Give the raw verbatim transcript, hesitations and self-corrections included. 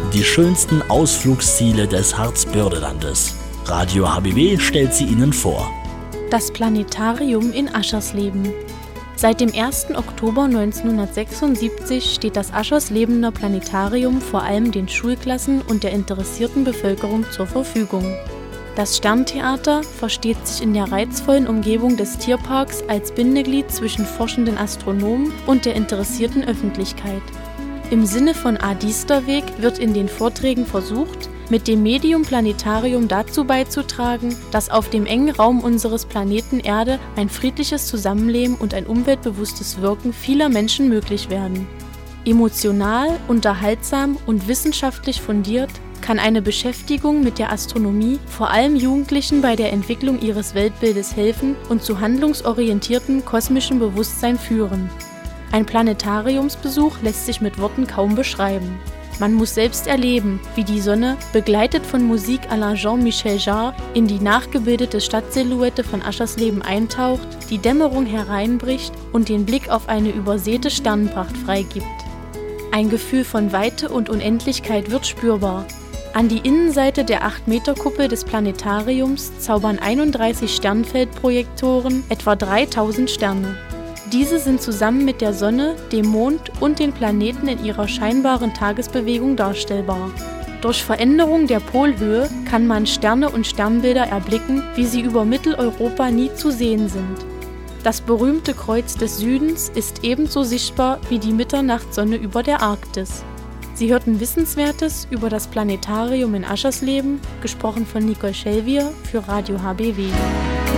die schönsten Ausflugsziele des Harzbördelandes. Radio H B W stellt sie Ihnen vor. Das Planetarium in Aschersleben. Seit dem ersten Oktober neunzehnhundertsechsundsiebzig steht das Ascherslebener Planetarium vor allem den Schulklassen und der interessierten Bevölkerung zur Verfügung. Das Sterntheater versteht sich in der reizvollen Umgebung des Tierparks als Bindeglied zwischen forschenden Astronomen und der interessierten Öffentlichkeit. Im Sinne von A-Diesterweg wird in den Vorträgen versucht, mit dem Medium Planetarium dazu beizutragen, dass auf dem engen Raum unseres Planeten Erde ein friedliches Zusammenleben und ein umweltbewusstes Wirken vieler Menschen möglich werden. Emotional, unterhaltsam und wissenschaftlich fundiert kann eine Beschäftigung mit der Astronomie vor allem Jugendlichen bei der Entwicklung ihres Weltbildes helfen und zu handlungsorientiertem kosmischem Bewusstsein führen. Ein Planetariumsbesuch lässt sich mit Worten kaum beschreiben. Man muss selbst erleben, wie die Sonne, begleitet von Musik à la Jean-Michel Jarre, in die nachgebildete Stadtsilhouette von Aschersleben eintaucht, die Dämmerung hereinbricht und den Blick auf eine übersäte Sternenpracht freigibt. Ein Gefühl von Weite und Unendlichkeit wird spürbar. An die Innenseite der acht Meter Kuppel des Planetariums zaubern einunddreißig Sternfeldprojektoren etwa dreitausend Sterne. Diese sind zusammen mit der Sonne, dem Mond und den Planeten in ihrer scheinbaren Tagesbewegung darstellbar. Durch Veränderung der Polhöhe kann man Sterne und Sternbilder erblicken, wie sie über Mitteleuropa nie zu sehen sind. Das berühmte Kreuz des Südens ist ebenso sichtbar wie die Mitternachtssonne über der Arktis. Sie hörten Wissenswertes über das Planetarium in Aschersleben, gesprochen von Nicole Schelvier für Radio H B W.